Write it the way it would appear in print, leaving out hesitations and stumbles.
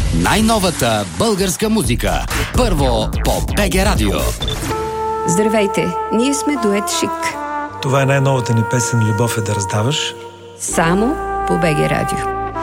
Най-новата българска музика. Първо по БГ Радио. Здравейте, ние сме дует Шик. Това е най-новата ни песен "Любов е да раздаваш". Само по БГ Радио.